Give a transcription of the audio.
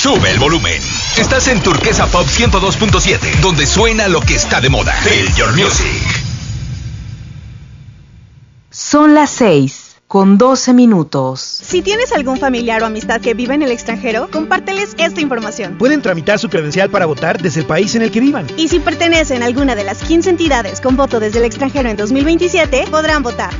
Sube el volumen. Estás en Turquesa Pop 102.7, donde suena lo que está de moda. Feel your music. Son las 6:12. Si tienes algún familiar o amistad que vive en el extranjero, compárteles esta información. Pueden tramitar su credencial para votar desde el país en el que vivan. Y si pertenecen a alguna de las 15 entidades con voto desde el extranjero en 2027, podrán votar.